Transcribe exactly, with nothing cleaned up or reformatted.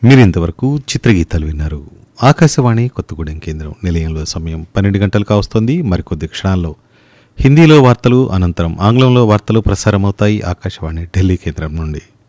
మీరింతవరకు చిత్రగీతాలు విన్నారు. ఆకాశవాణి కొత్తగూడెం కేంద్రం నిలయంలో సమయం పన్నెండు గంటలు కావస్తోంది. మరికొద్ది క్షణాల్లో హిందీలో వార్తలు, అనంతరం ఆంగ్లంలో వార్తలు ప్రసారమవుతాయి. ఆకాశవాణి ఢిల్లీ కేంద్రం నుండి.